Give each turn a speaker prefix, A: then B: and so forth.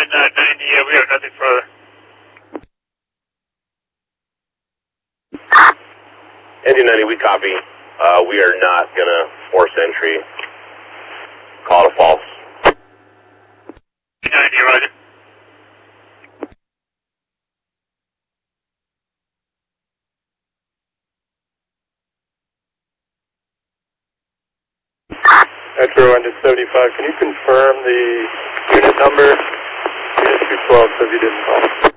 A: 90, we have nothing further.
B: Indy 90, we copy. We are not going to force entry. Call it false.
A: 90, roger.
C: Metro 175, can you confirm the unit number? Unit 212 says you didn't call.